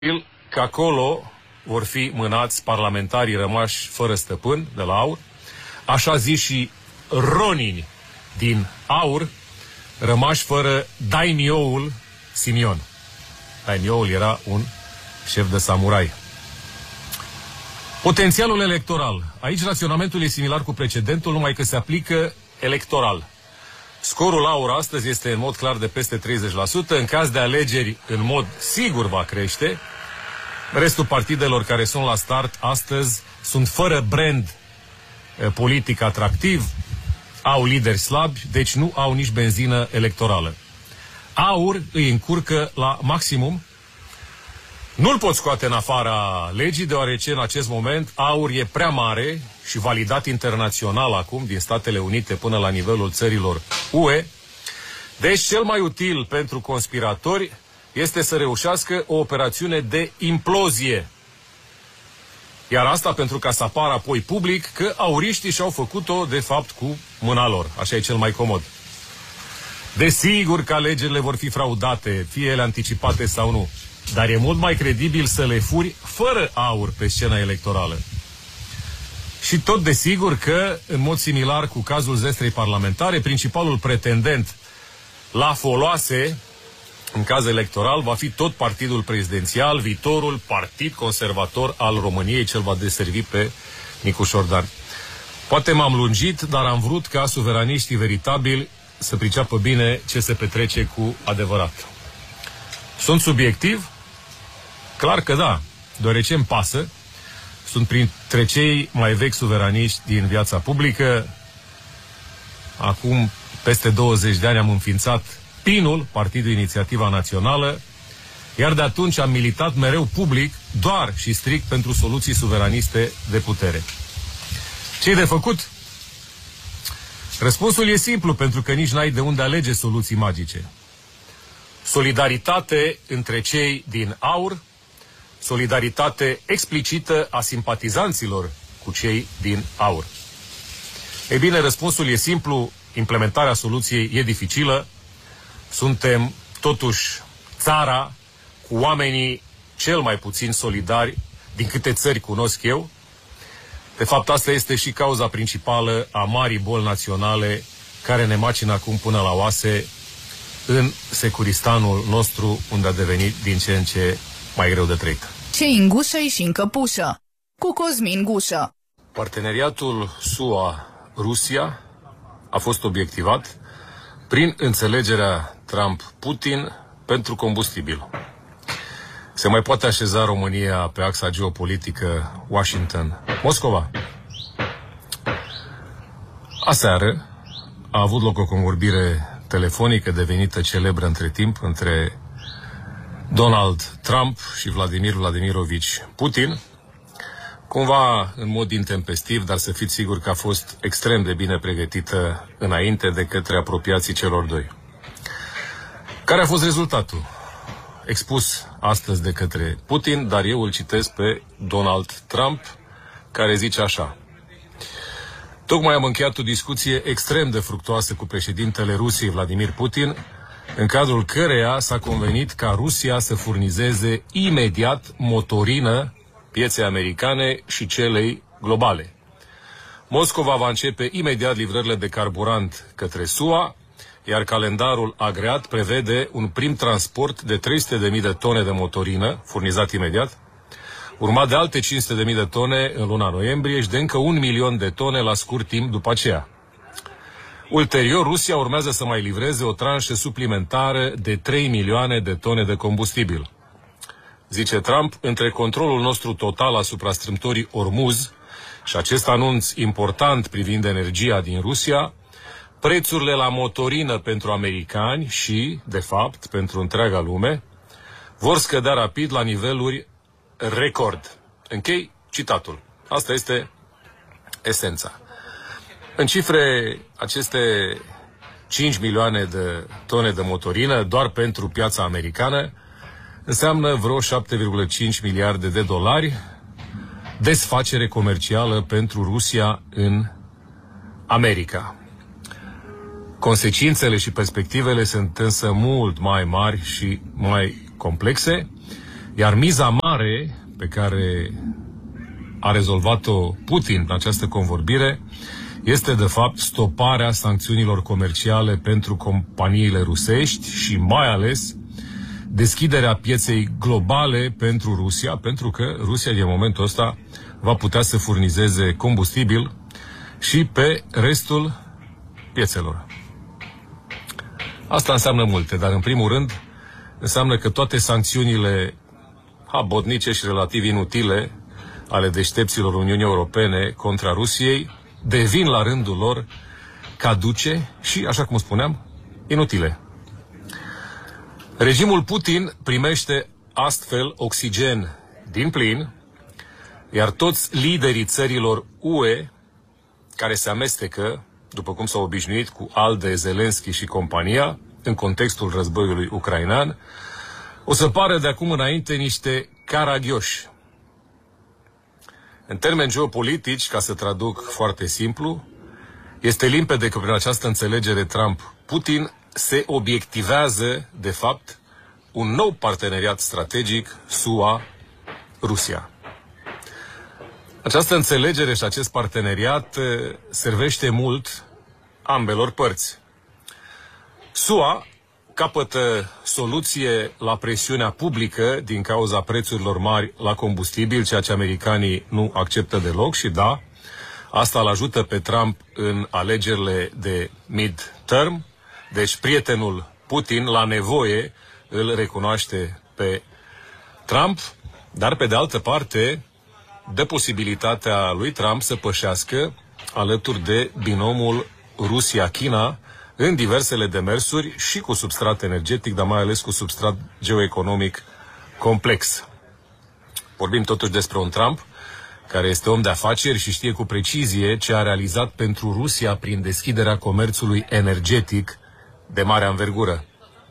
că acolo vor fi mânați parlamentarii rămași fără stăpân de la AUR, așa zis și ronini din AUR, rămași fără daimioul Simion. Daimioul era un șef de samurai. Potențialul electoral. Aici raționamentul e similar cu precedentul, numai că se aplică electoral. Scorul AUR astăzi este în mod clar de peste 30%, în caz de alegeri în mod sigur va crește. Restul partidelor care sunt la start astăzi sunt fără brand politic atractiv, au lideri slabi, deci nu au nici benzină electorală. AUR îi încurcă la maximum. Nu-l pot scoate în afara legii, deoarece în acest moment AUR e prea mare și validat internațional acum, din Statele Unite până la nivelul țărilor UE. Deci cel mai util pentru conspiratori este să reușească o operațiune de implozie. Iar asta pentru ca să apară apoi public că auriștii și-au făcut-o de fapt cu mâna lor. Așa e cel mai comod. Desigur că alegerile vor fi fraudate, fie ele anticipate sau nu. Dar e mult mai credibil să le furi fără AUR pe scena electorală. Și tot desigur că, în mod similar cu cazul zestrei parlamentare, principalul pretendent la foloase în caz electoral va fi tot partidul prezidențial, viitorul partid conservator al României, cel va deservi pe Nicu Șordan. Poate m-am lungit, dar am vrut ca suveraniștii veritabili să priceapă bine ce se petrece cu adevărat. Sunt subiectiv? Clar că da, deoarece îmi pasă. Sunt printre cei mai vechi suveraniști din viața publică. Acum peste 20 de ani am înființat PIN-ul, Partidul Inițiativa Națională, iar de atunci am militat mereu public, doar și strict pentru soluții suveraniste de putere. Ce-i de făcut? Răspunsul e simplu, pentru că nici n-ai de unde alege soluții magice. Solidaritate între cei din AUR, solidaritate explicită a simpatizanților cu cei din AUR. Ei bine, răspunsul e simplu, implementarea soluției e dificilă. Suntem totuși țara cu oamenii cel mai puțin solidari din câte țări cunosc eu. De fapt, asta este și cauza principală a marii boli naționale care ne macină acum până la oase în Securistanul nostru, unde a devenit din ce în ce mai greu de trăit. Ce în gușă și în căpușă, cu Cosmin Gușă. Parteneriatul SUA-Rusia a fost obiectivat prin înțelegerea Trump-Putin pentru combustibil. Se mai poate așeza România pe axa geopolitică Washington-Moscova? Aseară a avut loc o convorbire telefonică devenită celebră între timp între Donald Trump și Vladimir Vladimirovici Putin, cumva în mod intempestiv, dar să fiți siguri că a fost extrem de bine pregătită înainte de către apropiații celor doi. Care a fost rezultatul? Expus astăzi de către Putin, dar eu îl citesc pe Donald Trump, care zice așa: tocmai am încheiat o discuție extrem de fructuoasă cu președintele Rusiei Vladimir Putin, în cadrul căreia s-a convenit ca Rusia să furnizeze imediat motorină pieței americane și celei globale. Moscova va începe imediat livrările de carburant către SUA, iar calendarul agreat prevede un prim transport de 300.000 de tone de motorină, furnizat imediat, urmat de alte 500.000 de tone în luna noiembrie și de încă 1.000.000 de tone la scurt timp după aceea. Ulterior, Rusia urmează să mai livreze o tranșă suplimentară de 3 milioane de tone de combustibil. Zice Trump, între controlul nostru total asupra strâmtorii Ormuz și acest anunț important privind energia din Rusia, prețurile la motorină pentru americani și, de fapt, pentru întreaga lume, vor scădea rapid la niveluri record. Închei citatul. Asta este esența. În cifre, aceste 5 milioane de tone de motorină, doar pentru piața americană, înseamnă vreo 7,5 miliarde de dolari desfacere comercială pentru Rusia în America. Consecințele și perspectivele sunt însă mult mai mari și mai complexe Iar miza mare pe care a rezolvat-o Putin în această convorbire este, de fapt, stoparea sancțiunilor comerciale pentru companiile rusești și, mai ales, deschiderea pieței globale pentru Rusia, pentru că Rusia, din momentul ăsta, va putea să furnizeze combustibil și pe restul piețelor. Asta înseamnă multe, dar, în primul rând, înseamnă că toate sancțiunile habotnice și relativ inutile ale deștepților Uniunii Europene contra Rusiei devin la rândul lor caduce și, așa cum spuneam, inutile. Regimul Putin primește astfel oxigen din plin, iar toți liderii țărilor UE care se amestecă, după cum s-au obișnuit cu ALDE, Zelensky și compania, în contextul războiului ucrainean, o să pară de acum înainte niște caragioși. În termeni geopolitici, ca să traduc foarte simplu, este limpede că prin această înțelegere Trump-Putin se obiectivează, de fapt, un nou parteneriat strategic SUA-Rusia. Această înțelegere și acest parteneriat servește mult ambelor părți. SUA capătă soluție la presiunea publică din cauza prețurilor mari la combustibil, ceea ce americanii nu acceptă deloc și da, asta îl ajută pe Trump în alegerile de mid-term, deci prietenul Putin la nevoie îl recunoaște pe Trump, dar pe de altă parte dă posibilitatea lui Trump să pășească alături de binomul Rusia-China în diversele demersuri și cu substrat energetic, dar mai ales cu substrat geoeconomic complex. Vorbim totuși despre un Trump care este om de afaceri și știe cu precizie ce a realizat pentru Rusia prin deschiderea comerțului energetic de mare anvergură.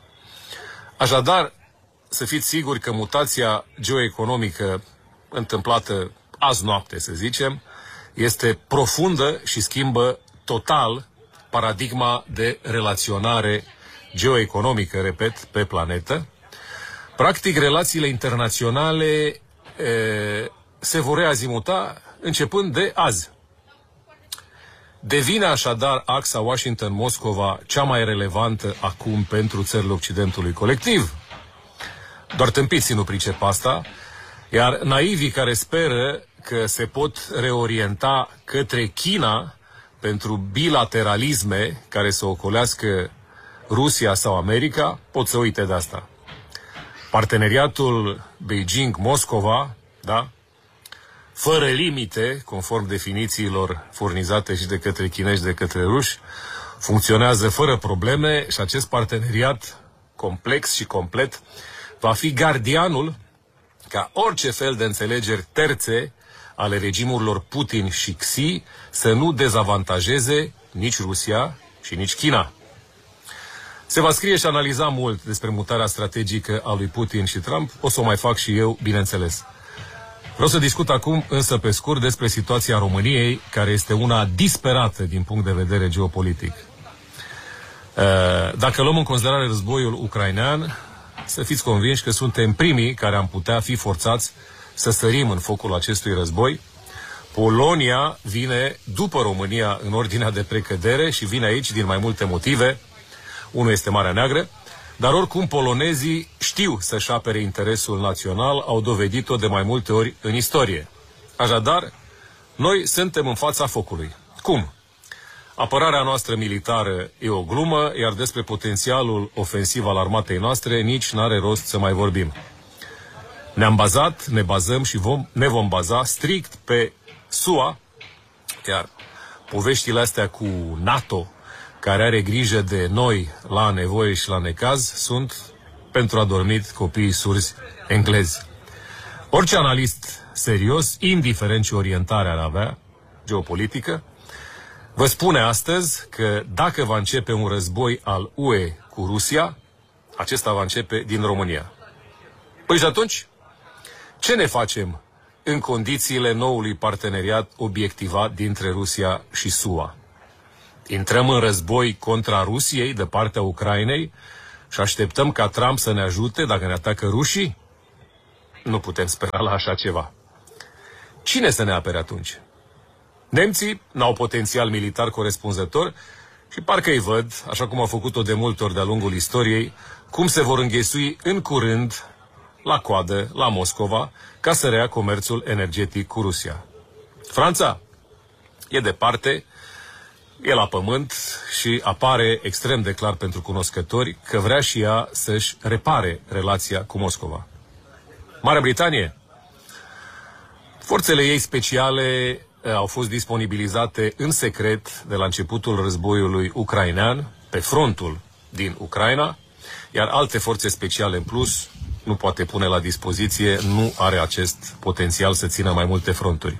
Așadar, să fiți siguri că mutația geoeconomică întâmplată azi noapte, să zicem, este profundă și schimbă total paradigma de relaționare geoeconomică, repet, pe planetă. Practic, relațiile internaționale se vor reazimuta începând de azi. Devine așadar axa Washington-Moscova cea mai relevantă acum pentru țările Occidentului colectiv. Doar tâmpiții nu pricep asta, iar naivii care speră că se pot reorienta către China pentru bilateralisme care să ocolească Rusia sau America, pot să uite de asta. Parteneriatul Beijing-Moscova, da? Fără limite, conform definițiilor furnizate și de către chinezi și de către ruși, funcționează fără probleme și acest parteneriat complex și complet va fi gardianul ca orice fel de înțelegeri terțe ale regimurilor Putin și Xi să nu dezavantajeze nici Rusia și nici China. Se va scrie și analiza mult despre mutarea strategică a lui Putin și Trump, o să o mai fac și eu, bineînțeles. Vreau să discut acum, însă pe scurt, despre situația României, care este una disperată din punct de vedere geopolitic. Dacă luăm în considerare războiul ucrainean, să fiți convinși că suntem primii care am putea fi forțați să sărim în focul acestui război. Polonia vine după România în ordinea de precădere și vine aici din mai multe motive. Unul este Marea Neagră, dar oricum polonezii știu să-și apere interesul național, au dovedit-o de mai multe ori în istorie. Așadar, noi suntem în fața focului. Cum? Apărarea noastră militară e o glumă, iar despre potențialul ofensiv al armatei noastre nici n-are rost să mai vorbim. Ne-am bazat, ne bazăm și ne vom baza strict pe SUA, iar poveștile astea cu NATO, care are grijă de noi la nevoie și la necaz, sunt pentru adormit copiii surzi englezi. Orice analist serios, indiferent ce orientare ar avea geopolitică, vă spune astăzi că dacă va începe un război al UE cu Rusia, acesta va începe din România. Păi și atunci, ce ne facem în condițiile noului parteneriat obiectivat dintre Rusia și SUA? Intrăm în război contra Rusiei de partea Ucrainei și așteptăm ca Trump să ne ajute dacă ne atacă rușii? nu putem spera la așa ceva. Cine să ne apere atunci? Nemții n-au potențial militar corespunzător și parcă îi văd, așa cum au făcut-o de multe ori de-a lungul istoriei, cum se vor înghesui în curând la coadă, la Moscova, ca să rea comerțul energetic cu Rusia. Franța e departe, e la pământ și apare extrem de clar pentru cunoscători că vrea și ea să-și repare relația cu Moscova. Marea Britanie, forțele ei speciale au fost disponibilizate în secret de la începutul războiului ucrainean, pe frontul din Ucraina, iar alte forțe speciale în plus nu poate pune la dispoziție, nu are acest potențial să țină mai multe fronturi.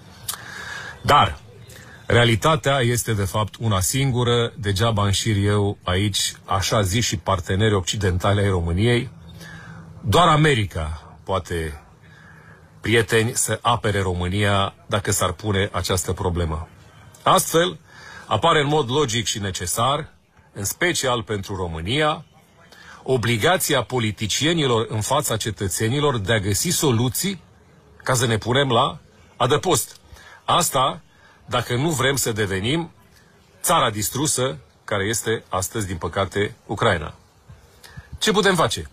Dar realitatea este de fapt una singură, degeaba înșir eu aici, așa zi și parteneri occidentali ai României. Doar America poate, prieteni, să apere România dacă s-ar pune această problemă. Astfel, apare în mod logic și necesar, în special pentru România, obligația politicienilor în fața cetățenilor de a găsi soluții ca să ne punem la adăpost. Asta dacă nu vrem să devenim țara distrusă care este astăzi, din păcate, Ucraina. Ce putem face?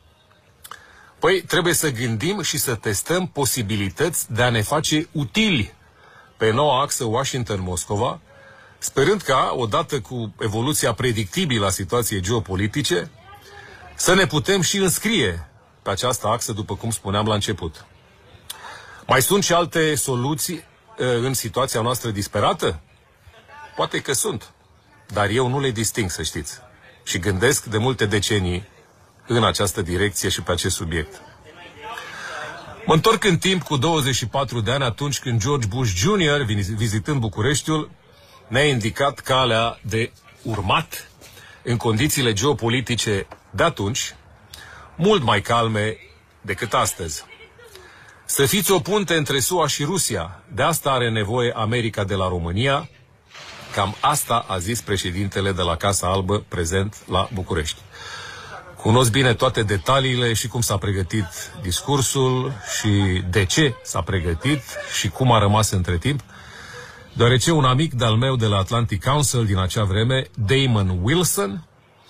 Păi trebuie să gândim și să testăm posibilități de a ne face utili pe noua axă Washington-Moscova, sperând ca, odată cu evoluția predictibilă a situației geopolitice, să ne putem și înscrie pe această axă, după cum spuneam la început. Mai sunt și alte soluții în situația noastră disperată? Poate că sunt, dar eu nu le disting, să știți. Și gândesc de multe decenii în această direcție și pe acest subiect. Mă întorc în timp cu 24 de ani, atunci când George Bush Jr., vizitând Bucureștiul, ne-a indicat calea de urmat în condițiile geopolitice de atunci, mult mai calme decât astăzi. Să fiți o punte între SUA și Rusia, de asta are nevoie America de la România, cam asta a zis președintele de la Casa Albă prezent la București. Cunosc bine toate detaliile și cum s-a pregătit discursul și de ce s-a pregătit și cum a rămas între timp, deoarece un amic de-al meu de la Atlantic Council din acea vreme, Damon Wilson,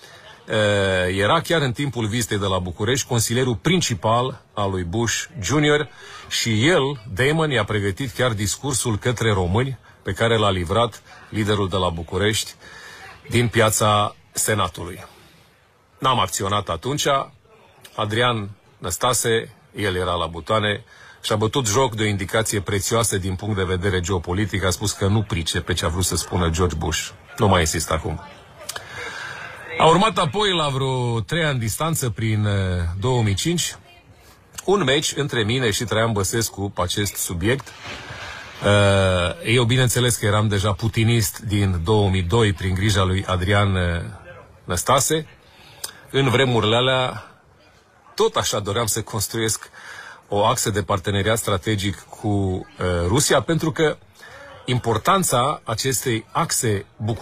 era chiar în timpul vizitei de la București consilierul principal al lui Bush Jr. și el, Damon, i-a pregătit chiar discursul către români pe care l-a livrat liderul de la București din piața Senatului. N-am acționat atunci. Adrian Năstase, el era la butoane, și-a bătut joc de o indicație prețioasă din punct de vedere geopolitic. A spus că nu pricepe ce a vrut să spună George Bush. Nu mai insist acum. A urmat apoi, la vreo 3 ani distanță, prin 2005, un meci între mine și Traian Băsescu pe acest subiect. Eu, bineînțeles că eram deja putinist din 2002 prin grija lui Adrian Năstase. În vremurile alea, tot așa doream să construiesc o axă de parteneriat strategic cu Rusia, pentru că importanța acestei axe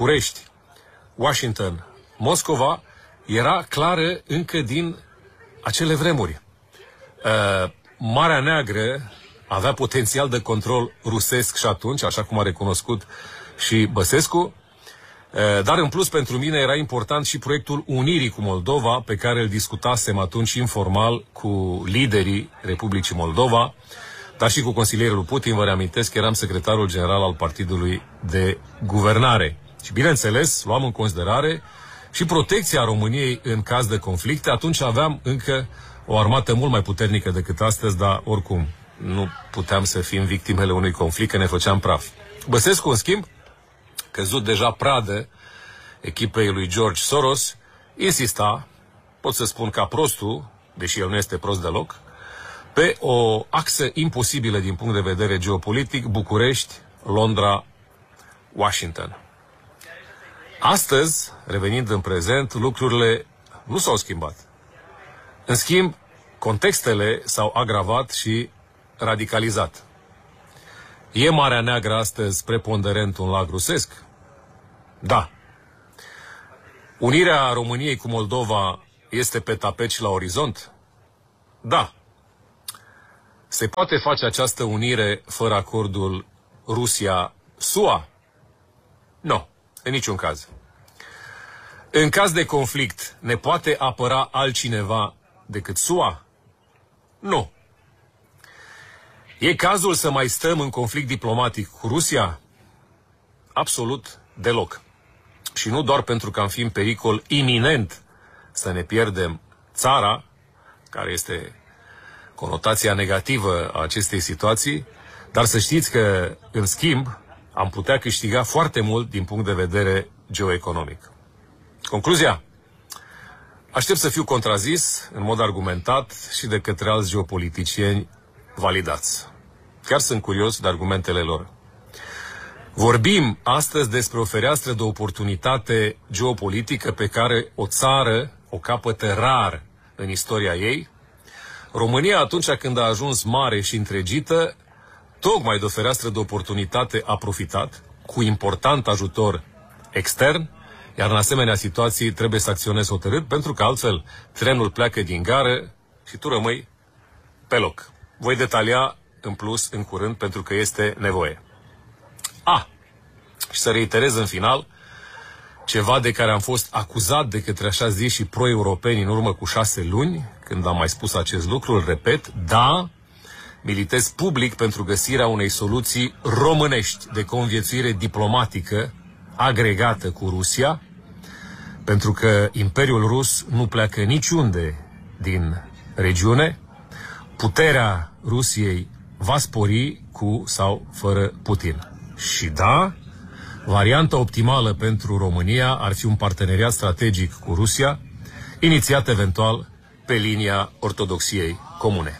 București-Washington-Moscova era clară încă din acele vremuri. Marea Neagră avea potențial de control rusesc și atunci, așa cum a recunoscut și Băsescu, dar în plus pentru mine era important și proiectul unirii cu Moldova, pe care îl discutasem atunci informal cu liderii Republicii Moldova, dar și cu consilierul Putin. Vă reamintesc că eram secretarul general al Partidului de Guvernare. Și bineînțeles, luam în considerare și protecția României în caz de conflicte. Atunci aveam încă o armată mult mai puternică decât astăzi, dar oricum nu puteam să fim victimele unui conflict, că ne făceam praf. Băsescu, în schimb, căzut deja pradă echipei lui George Soros, insista, pot să spun ca prostul, deși el nu este prost deloc, pe o axă imposibilă din punct de vedere geopolitic, București, Londra, Washington. Astăzi, revenind în prezent, lucrurile nu s-au schimbat. În schimb, contextele s-au agravat și radicalizat. E Marea Neagră astăzi preponderent un lac rusesc? Da. Unirea României cu Moldova este pe tapet și la orizont? Da. Se poate face această unire fără acordul Rusia-SUA? Nu, în niciun caz. În caz de conflict, ne poate apăra altcineva decât SUA? Nu. E cazul să mai stăm în conflict diplomatic cu Rusia? Absolut deloc. Și nu doar pentru că am fi în pericol iminent să ne pierdem țara, care este conotația negativă a acestei situații, dar să știți că, în schimb, am putea câștiga foarte mult din punct de vedere geoeconomic. Concluzia? Aștept să fiu contrazis în mod argumentat și de către alți geopoliticieni validați. Chiar sunt curios de argumentele lor. Vorbim astăzi despre o fereastră de oportunitate geopolitică pe care o țară o capătă rar în istoria ei. România, atunci când a ajuns mare și întregită, tocmai de o fereastră de oportunitate a profitat, cu important ajutor extern, iar în asemenea situații trebuie să acționezi hotărât, pentru că altfel trenul pleacă din gară și tu rămâi pe loc. Voi detalia în plus în curând, pentru că este nevoie. Și să reiterez în final ceva de care am fost acuzat de către așa zis și pro-europeni în urmă cu 6 luni, când am mai spus acest lucru, îl repet, da, militez public pentru găsirea unei soluții românești de conviețuire diplomatică agregată cu Rusia, pentru că Imperiul Rus nu pleacă niciunde din regiune, puterea Rusiei va spori cu sau fără Putin. Și da, varianta optimală pentru România ar fi un parteneriat strategic cu Rusia, inițiat eventual pe linia ortodoxiei comune.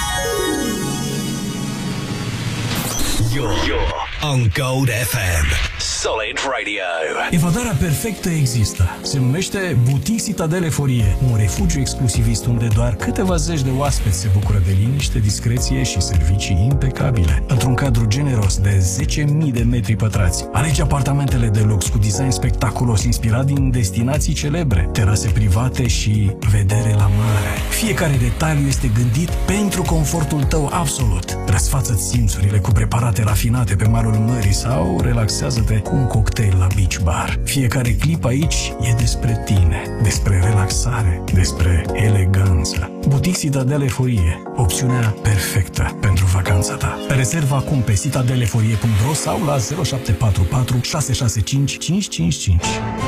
You're on Gold FM. Solid Radio. Evadarea perfectă există. Se numește Boutique Citadel Eforie, un refugiu exclusivist unde doar câteva zeci de oaspeți se bucură de liniște, discreție și servicii impecabile. Într-un cadru generos de 10.000 de metri pătrați. Alege apartamentele de lux cu design spectaculos inspirat din destinații celebre, terase private și vedere la mare. Fiecare detaliu este gândit pentru confortul tău absolut. Răsfață-ți simțurile cu preparate rafinate pe malul mării sau relaxează-te cu un cocktail la beach bar. Fiecare clip aici e despre tine, despre relaxare, despre eleganță. Boutique Citadel Eforie, opțiunea perfectă pentru vacanța ta. Rezervă acum pe citadeleforie.ro sau la 0744 665 555.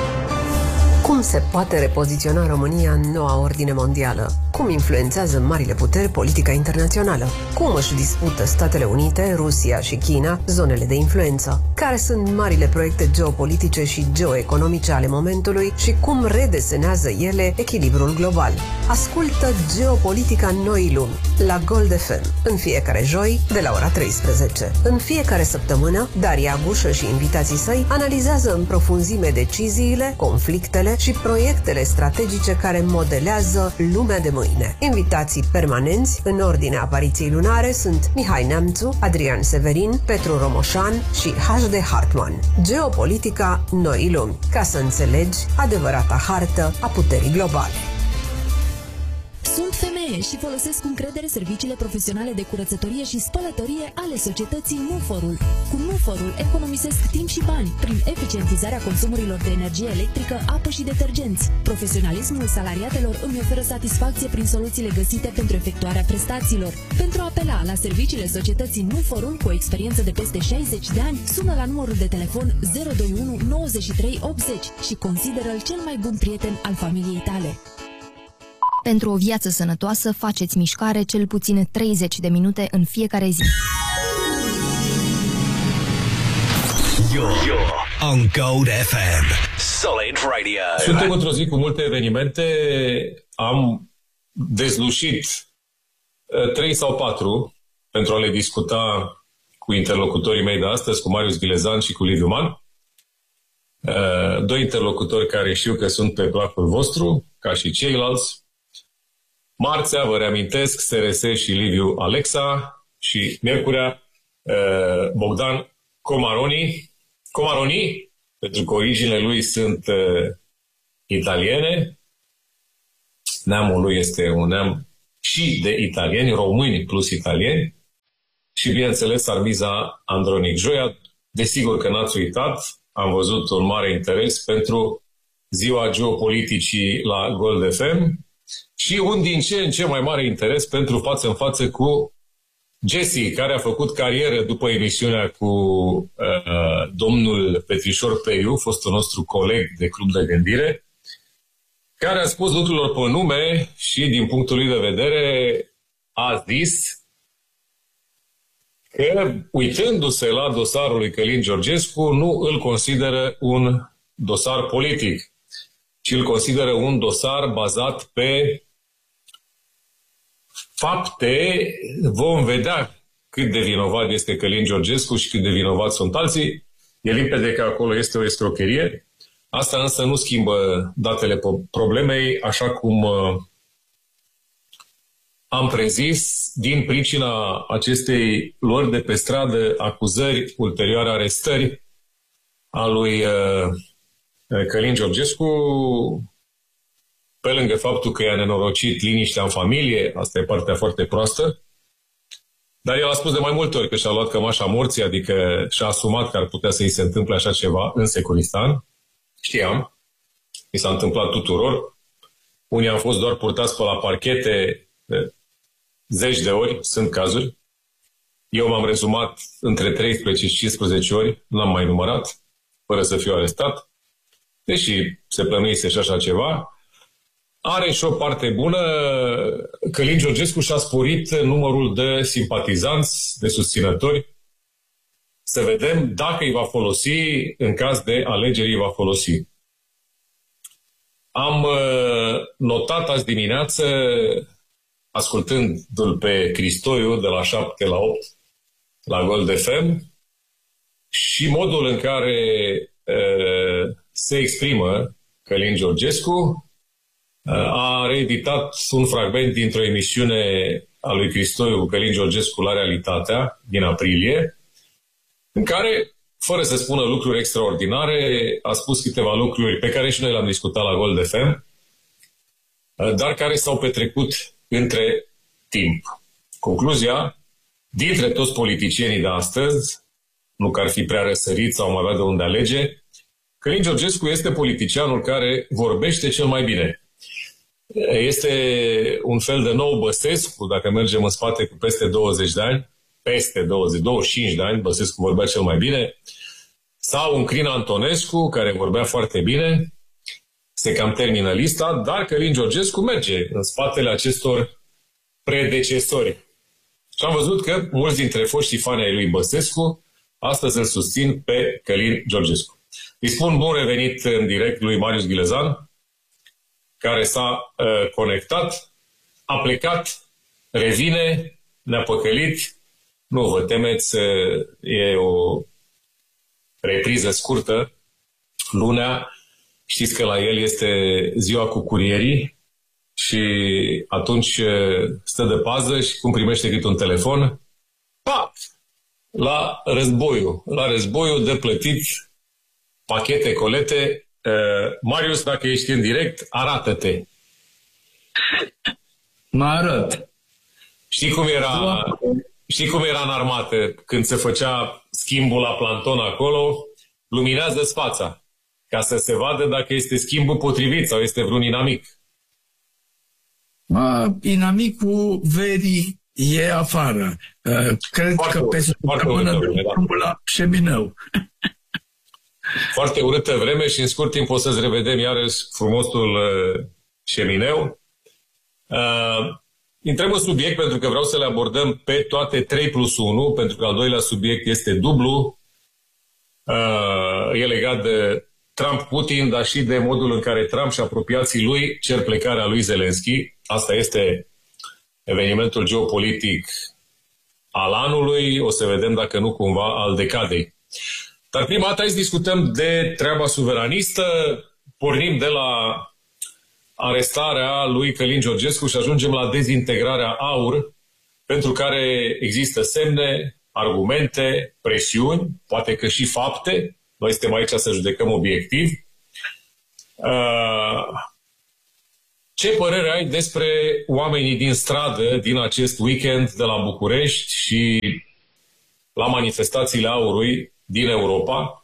Cum se poate repoziționa România în noua ordine mondială? Cum influențează marile puteri politica internațională? Cum își dispută Statele Unite, Rusia și China zonele de influență? Care sunt marile proiecte geopolitice și geoeconomice ale momentului și cum redesenează ele echilibrul global? Ascultă Geopolitica Noii Lumi la Gold FM în fiecare joi de la ora 13. În fiecare săptămână, Daria Gușă și invitații săi analizează în profunzime deciziile, conflictele și proiectele strategice care modelează lumea de mâine. Invitații permanenți în ordinea apariției lunare sunt Mihai Neamțu, Adrian Severin, Petru Romoșan și H.D. Hartman. Geopolitica Noii Lumi, ca să înțelegi adevărata hartă a puterii globale. Sunt femeie și folosesc cu încredere serviciile profesionale de curățătorie și spălătorie ale societății Nuforul. Cu Nuforul economisesc timp și bani prin eficientizarea consumurilor de energie electrică, apă și detergenți. Profesionalismul salariatelor îmi oferă satisfacție prin soluțiile găsite pentru efectuarea prestațiilor. Pentru a apela la serviciile societății Nuforul cu o experiență de peste 60 de ani, sună la numărul de telefon 021 93 80 și consideră-l cel mai bun prieten al familiei tale. Pentru o viață sănătoasă, faceți mișcare cel puțin 30 de minute în fiecare zi. You're on Gold FM. Solid Radio. Suntem într-o zi cu multe evenimente. Am dezlușit 3 sau 4 pentru a le discuta cu interlocutorii mei de astăzi, cu Marius Gilezan și cu Liviu Man. 2 interlocutori care știu că sunt pe placul vostru, ca și ceilalți. Marțea, vă reamintesc, SRS și Liviu Alexa și miercurea Bogdan Comaroni, pentru că originile lui sunt italiene. Neamul lui este un neam și de italieni, români plus italieni, și, bineînțeles, Armiza Andronic. Joia, desigur că n-ați uitat, am văzut un mare interes pentru ziua geopoliticii la Gold FM și un din ce în ce mai mare interes pentru Față în Față cu Jesse, care a făcut carieră după emisiunea cu domnul Petrișor Peiu, fostul nostru coleg de Club de Gândire, care a spus lucrurilor pe nume și, din punctul lui de vedere, a zis că, uitându-se la dosarul lui Călin Georgescu, nu îl consideră un dosar politic, ci îl consideră un dosar bazat pe fapte. Vom vedea cât de vinovat este Călin Georgescu și cât de vinovat sunt alții. E limpede că acolo este o escrocherie. Asta însă nu schimbă datele problemei, așa cum am prezis, din pricina acestei luări de pe stradă, acuzări, ulterioare arestări a lui Călin Georgescu, pe lângă faptul că i-a nenorocit liniștea în familie, asta e partea foarte proastă, dar el a spus de mai multe ori că și-a luat cămașa morții, adică și-a asumat că ar putea să-i se întâmple așa ceva în Securistan. Știam, mi s-a întâmplat tuturor. Unii au fost doar purtați pe la parchete de zeci de ori, sunt cazuri. Eu m-am rezumat între 13 și 15 ori, n-am mai numărat, fără să fiu arestat, deși se plănuise și așa ceva. Are și o parte bună, Călin Georgescu și-a sporit numărul de simpatizanți, de susținători. Să vedem dacă îi va folosi, în caz de alegeri îi va folosi. Am notat azi dimineață, ascultându-l pe Cristoiu de la 7 la 8 la Gold FM, și modul în care se exprimă Călin Georgescu. A reeditat un fragment dintr-o emisiune a lui Cristoiu cu Călin Georgescu la Realitatea din aprilie, în care, fără să spună lucruri extraordinare, a spus câteva lucruri pe care și noi le-am discutat la Gold FM, dar care s-au petrecut între timp. Concluzia, dintre toți politicienii de astăzi, nu că ar fi prea răsărit sau mai avea de unde alege, Călin Georgescu este politicianul care vorbește cel mai bine. Este un fel de nou Băsescu, dacă mergem în spate cu peste 20 de ani, peste 25 de ani, Băsescu vorbea cel mai bine, sau un Crin Antonescu, care vorbea foarte bine, se cam termină lista, dar Călin Georgescu merge în spatele acestor predecesori. Și am văzut că mulți dintre foștii fani ai lui Băsescu astăzi îl susțin pe Călin Georgescu. Îi spun bun revenit în direct lui Marius Ghilezan, care s-a conectat, a plecat, revine, ne-a păcălit. Nu vă temeți, e o repriză scurtă, lunea. Știți că la el este ziua cu curierii și atunci stă de pază și cum primește câte un telefon, pa! La războiul de plătit pachete, colete. Marius, dacă ești în direct, arată-te. Mă arăt. Știi cum era în armată când se făcea schimbul la planton acolo? Luminează-ți fața ca să se vadă dacă este schimbul potrivit sau este vreun inamic. Inamicul verii e afară. Cred foarte că pe săptămână la Șeminău. Foarte urâtă vreme și în scurt timp o să-ți revedem iarăși frumosul Șemineu. Intrăm în subiect pentru că vreau să le abordăm pe toate 3+1, pentru că al doilea subiect este dublu. E legat de Trump-Putin, dar și de modul în care Trump și apropiații lui cer plecarea lui Zelensky. Asta este evenimentul geopolitic al anului. O să vedem dacă nu cumva al decadei. Dar prima dată aici discutăm de treaba suveranistă. Pornim de la arestarea lui Călin Georgescu și ajungem la dezintegrarea AUR, pentru care există semne, argumente, presiuni, poate că și fapte. Noi suntem aici să judecăm obiectiv. Ce părere ai despre oamenii din stradă din acest weekend de la București și la manifestațiile aurului din Europa?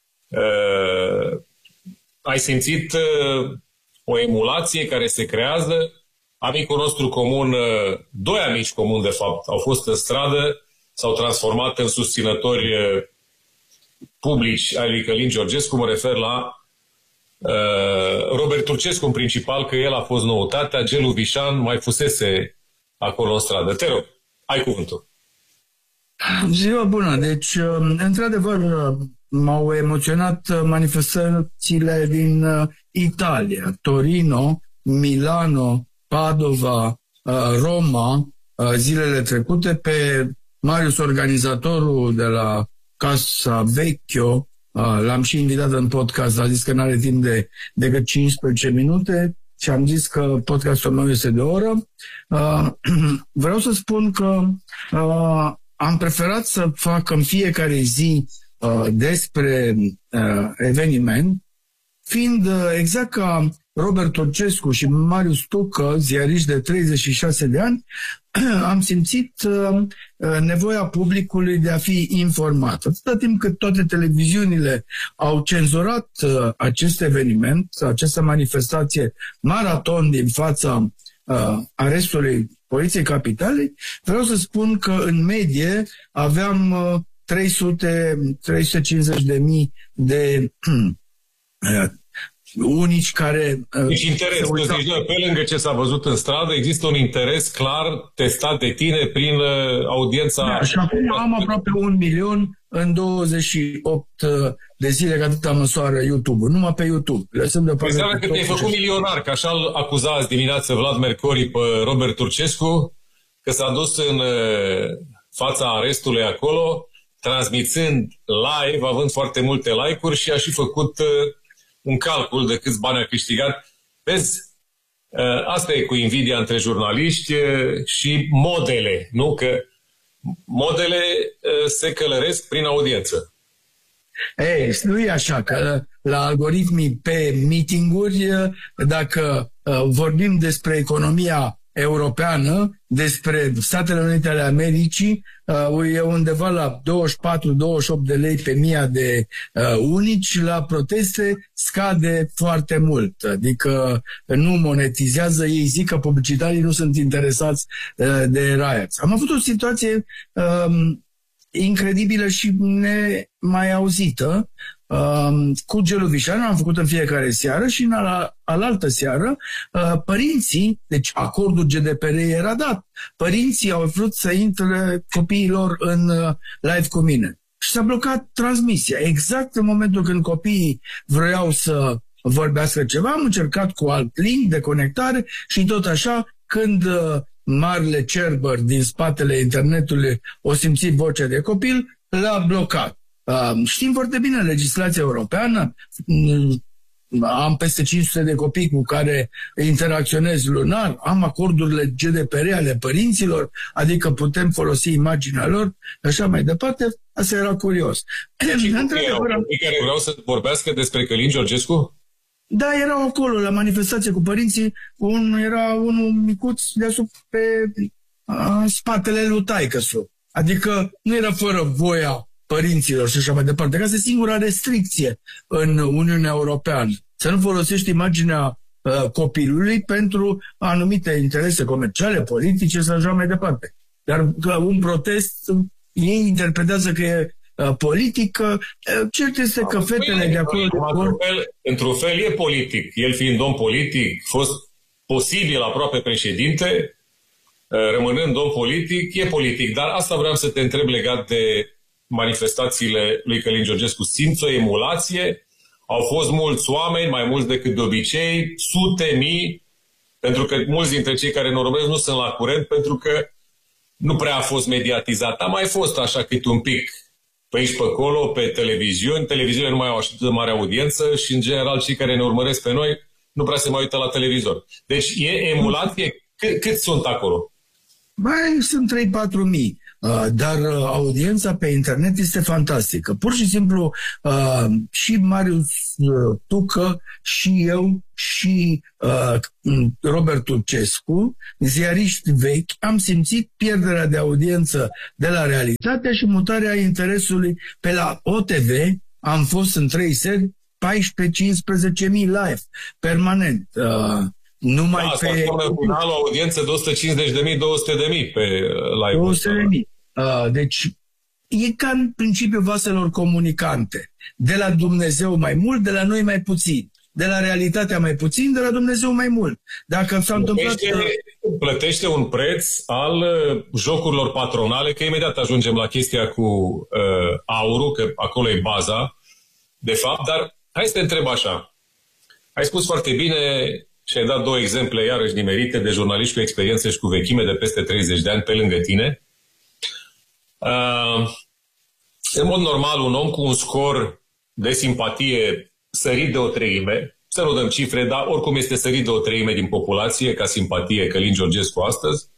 Ai simțit o emulație care se creează? Amicul nostru comun, doi amici comuni de fapt, au fost în stradă, s-au transformat în susținători publici ai lui Călin Georgescu. Mă refer la Robert Turcescu în principal, că el a fost noutatea, Gelu Vișan mai fusese acolo în stradă. Te rog, ai cuvântul. Ziua bună! Deci, într-adevăr, m-au emoționat manifestațiile din Italia, Torino, Milano, Padova, Roma, zilele trecute. Pe Marius, organizatorul de la Casa Vecchio, l-am și invitat în podcast, a zis că n-are timp decât 15 minute și am zis că podcastul meu este de o oră. Vreau să spun că am preferat să fac în fiecare zi despre eveniment, fiind exact ca Robert Turcescu și Marius Tucă, ziariști de 36 de ani, am simțit nevoia publicului de a fi informat. Atâta timp cât toate televiziunile au cenzurat acest eveniment, această manifestație maraton din fața arestului Poliției Capitalei, vreau să spun că în medie aveam 350.000 de unici care... Deci interes, pe lângă ce s-a văzut în stradă, există un interes clar testat de tine prin audiența... Da, și acum am aproape 1 milion în 28 de zile, că atâta măsoară YouTube-ul, numai pe YouTube. Înseamnă că te-ai făcut milionar, că așa îl acuza azi dimineață Vlad Mercori pe Robert Turcescu, că s-a dus în fața arestului acolo, transmițând live, având foarte multe like-uri și a și făcut un calcul de câți bani a câștigat. Vezi, asta e cu invidia între jurnaliști și modele, nu? Că modele se călăresc prin audiență. Ei, nu e așa, că la algoritmii pe meeting-uri, dacă vorbim despre economia europeană, despre Statele Unite ale Americii, e undeva la 24-28 de lei pe 1000 de unici, la proteste scade foarte mult, adică nu monetizează, ei zic că publicitarii nu sunt interesați de riots. Am avut o situație incredibilă și nemai auzită. Cu Gelu Vișan am făcut în fiecare seară și în alaltă seară părinții, deci acordul GDPR era dat, părinții au vrut să intre copiilor în live cu mine și s-a blocat transmisia. Exact în momentul când copiii vreau să vorbească ceva, am încercat cu alt link de conectare și tot așa, când marele Cerber din spatele internetului o simțit vocea de copil, l-a blocat. Știm foarte bine legislația europeană, am peste 500 de copii cu care interacționez lunar, am acordurile GDPR ale părinților, adică putem folosi imaginea lor, așa mai departe. Asta era curios. Și care vreau să vorbească despre Călin Georgescu? Da, erau acolo la manifestație cu părinții, era unul micuț deasupra pe spatele lui taică-su. Adică nu era fără voia părinților și așa mai departe. Că asta e singura restricție în Uniunea Europeană. Să nu folosești imaginea copilului pentru anumite interese comerciale, politice și așa mai departe. Dar un protest, ei interpretează că e politică. Cert este că fetele de acolo... Într-un fel e politic. El fiind om politic, fost posibil aproape președinte, rămânând om politic, e politic. Dar asta vreau să te întreb legat de manifestațiile lui Călin Georgescu. Simți o emulație? Au fost mulți oameni, mai mulți decât de obicei, sute mii, pentru că mulți dintre cei care ne urmăresc nu sunt la curent, pentru că nu prea a fost mediatizat. A mai fost așa cât un pic pe aici, pe acolo, pe televiziuni. Televiziunile nu mai au așa de mare audiență și, în general, cei care ne urmăresc pe noi nu prea se mai uită la televizor. Deci e emulație? Cât sunt acolo? Sunt 3-4 mii. Dar audiența pe internet este fantastică. Pur și simplu și Marius Tucă și eu și Robert Turcescu, ziariști vechi, am simțit pierderea de audiență de la Realitatea și mutarea interesului pe la OTV. Am fost în 3 seri 14-15 mii live permanent. Numai asta pe finalul audiență de 150.000-200.000 pe live. 200.000. Deci e ca în principiu vaselor comunicante. De la Dumnezeu mai mult, de la noi mai puțin. De la Realitatea mai puțin, de la Dumnezeu mai mult. Dacă s-a întâmplat... Plătește un preț al jocurilor patronale, că imediat ajungem la chestia cu aurul, că acolo e baza, de fapt, dar hai să te întreb așa. Ai spus foarte bine și ai dat 2 exemple iarăși nimerite de jurnaliști cu experiență și cu vechime de peste 30 de ani pe lângă tine. În mod normal, un om cu un scor de simpatie sărit de 1/3, să nu dăm cifre, dar oricum este sărit de 1/3 din populație ca simpatie Călin Georgescu astăzi,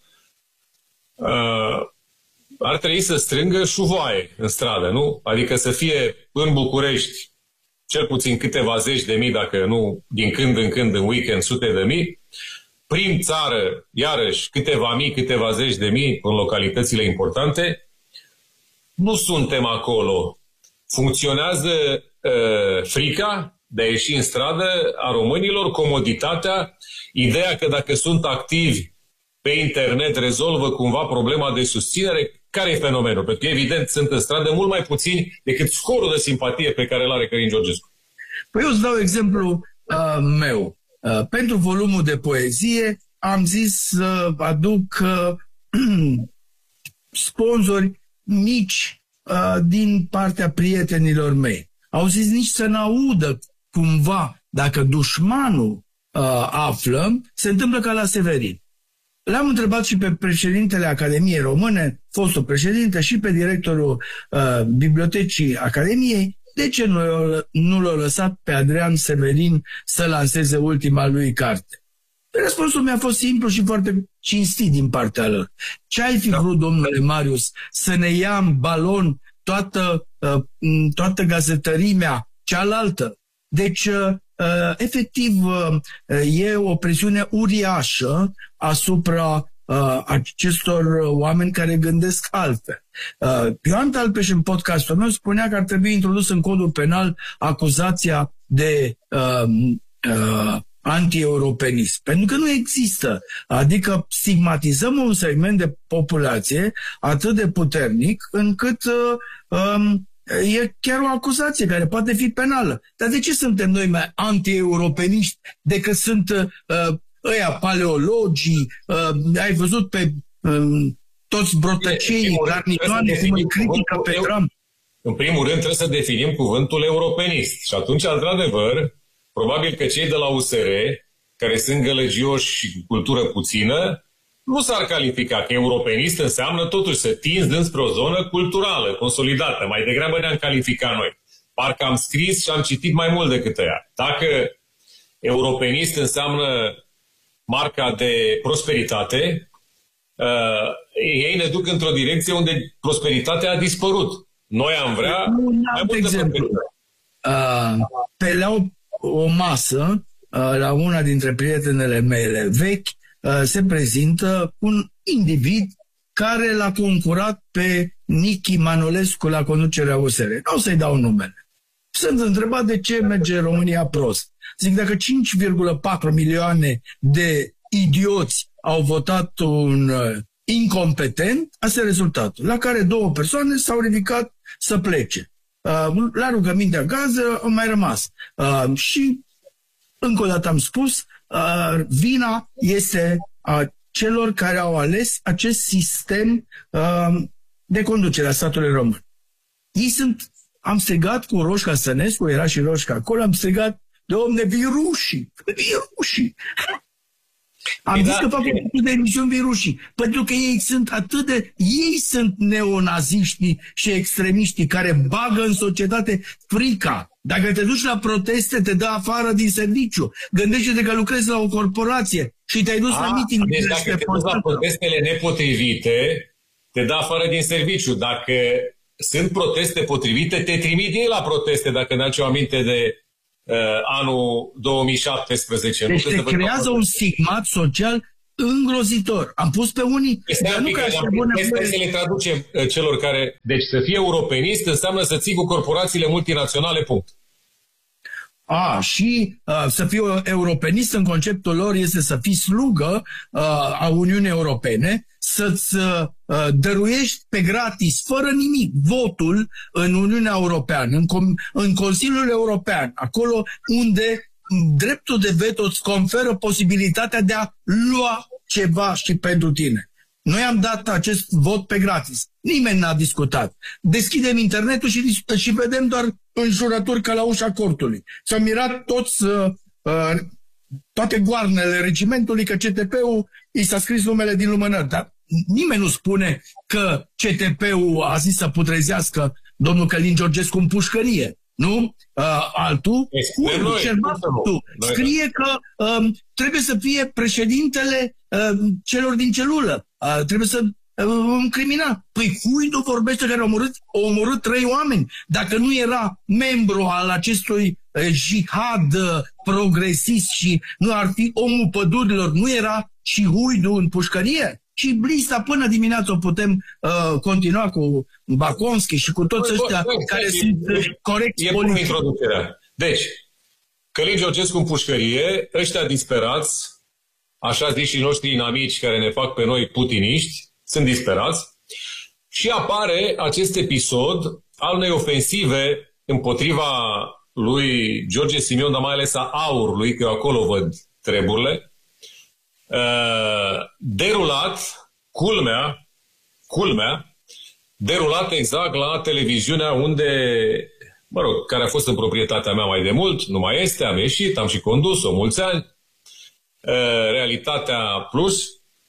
ar trebui să strângă șuvoaie în stradă, nu? Adică să fie în București cel puțin câteva zeci de mii, dacă nu din când în când în weekend sute de mii, prin țară, iarăși, câteva mii, câteva zeci de mii în localitățile importante. Nu suntem acolo. Funcționează frica de a ieși în stradă a românilor, comoditatea, ideea că dacă sunt activi pe internet rezolvă cumva problema de susținere. Care e fenomenul? Pentru că, evident, sunt în stradă mult mai puțini decât scorul de simpatie pe care îl are Călin Georgescu. Păi eu îți dau exemplu meu. Pentru volumul de poezie am zis să aduc sponsori mici din partea prietenilor mei. Au zis nici să n-audă cumva dacă dușmanul află, se întâmplă ca la Severin. L-am întrebat și pe președintele Academiei Române, fostul președinte, și pe directorul Bibliotecii Academiei, de ce nu l-a lăsat pe Adrian Severin să lanseze ultima lui carte. Răspunsul mi-a fost simplu și foarte cinstit din partea lor. Ce ai fi vrut, domnule Marius, să ne ia în balon toată gazetărimea cealaltă? Deci, efectiv, e o presiune uriașă asupra acestor oameni care gândesc altfel. Ioan Talpeș, în podcastul meu, spunea că ar trebui introdus în codul penal acuzația de anti-europenism. Pentru că nu există. Adică stigmatizăm un segment de populație atât de puternic încât e chiar o acuzație care poate fi penală. Dar de ce suntem noi mai anti-europeniști decât sunt ăia paleologii? Ai văzut pe toți brotăceii garnitoane cum îl critică pe Trump? În primul rând trebuie să definim cuvântul europenist. Și atunci, într-adevăr, probabil că cei de la USR, care sunt gălăgioși și cu cultură puțină, nu s-ar califica că europenist înseamnă totuși să tinzi înspre o zonă culturală, consolidată. Mai degrabă ne-am calificat noi. Parcă am scris și am citit mai mult decât ăia. Dacă europenist înseamnă marca de prosperitate, ei ne duc într-o direcție unde prosperitatea a dispărut. Noi am vrea mai multă exemplu. Pe la o masă, la una dintre prietenele mele vechi, se prezintă un individ care l-a concurat pe Nichi Manolescu la conducerea USR. Nu o să-i dau numele. Sunt întrebat de ce merge România prost. Zic, dacă 5,4 milioane de idioți au votat un incompetent, asta e rezultatul, la care 2 persoane s-au ridicat să plece. La rugămintea gază au mai rămas. Și, încă o dată am spus, vina este a celor care au ales acest sistem de conducere a statului român. Ei sunt, am strigat cu Roșca Sănescu, era și Roșca acolo, am strigat, domne, virușii. Am zis că fac o de emisiuni virușii, pentru că ei sunt neonaziștii și extremiștii care bagă în societate frica. Dacă te duci la proteste, te dă afară din serviciu. Gândește-te că lucrezi la o corporație și te-ai dus la miting. Deci dacă te duci la protestele nepotrivite, te dă afară din serviciu. Dacă sunt proteste potrivite, te trimit ei la proteste, dacă ne-ați aminte de anul 2017. Deci se creează un stigmat social îngrozitor. Am pus pe unii... Să le traducem celor care... Deci să fie europenist înseamnă să ții cu corporațiile multinaționale, punct. Și să fii europenist în conceptul lor este să fii slugă a Uniunii Europene, să-ți dăruiești pe gratis, fără nimic, votul în Uniunea Europeană, în Consiliul European, acolo unde dreptul de veto îți conferă posibilitatea de a lua ceva și pentru tine. Noi am dat acest vot pe gratis. Nimeni n-a discutat. Deschidem internetul și vedem doar înjurături ca la ușa cortului. S-au mirat toate goarnele regimentului că CTP-ul i s-a scris numele din lumânări. Dar nimeni nu spune că CTP-ul a zis să putrezească domnul Călin Georgescu în pușcărie. Nu? Altul, scrie că trebuie să fie președintele celor din celulă. Trebuie să criminal. Păi Huidu vorbește că au omorât 3 oameni. Dacă nu era membru al acestui jihad progresist și nu ar fi omul pădurilor, nu era și Huidu în pușcărie? Și lista până dimineață o putem continua cu Baconski și cu toți ăștia care sunt corecți politici. Deci, Călin Georgescu în pușcărie, ăștia disperați, așa zic și noștri inamici care ne fac pe noi putiniști, sunt disperați, și apare acest episod al unei ofensive împotriva lui George Simion, dar mai ales a aurului, că eu acolo văd treburile, derulat, culmea, derulat exact la televiziunea unde, care a fost în proprietatea mea mai de mult, nu mai este, am ieșit, am și condus-o mulți ani, Realitatea Plus,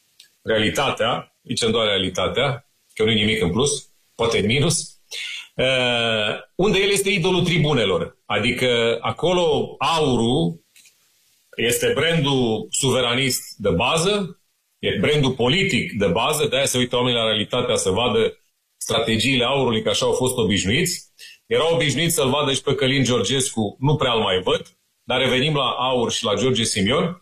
zicem doar Realitatea, că nu e nimic în plus, poate în minus, unde el este idolul tribunelor. Adică acolo aurul este brandul suveranist de bază, e brandul politic de bază, de-aia se uită oamenii la Realitatea să vadă strategiile aurului, că așa au fost obișnuiți. Erau obișnuiți să-l vadă și pe Călin Georgescu, nu prea îl mai văd, dar revenim la aur și la George Simion.